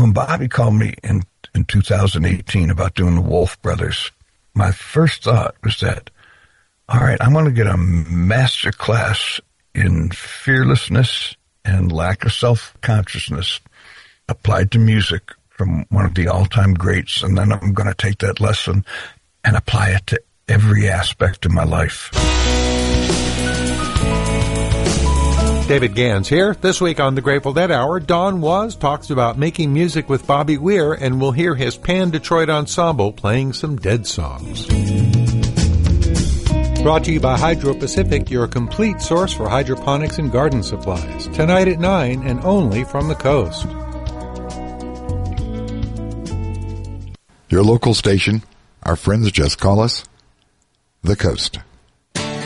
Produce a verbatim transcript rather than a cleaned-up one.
when Bobby called me in, in two thousand eighteen about doing the Wolf Brothers, my first thought was that, all right, I'm going to get a master class in fearlessness and lack of self-consciousness applied to music from one of the all-time greats, and then I'm going to take that lesson and apply it to every aspect of my life. David Gans here. This week on the Grateful Dead Hour, Don Was talks about making music with Bobby Weir, and we'll hear his Pan Detroit Ensemble playing some Dead songs. Brought to you by Hydro Pacific, your complete source for hydroponics and garden supplies. Tonight at nine and only from the coast. Your local station, our friends just call us The Coast.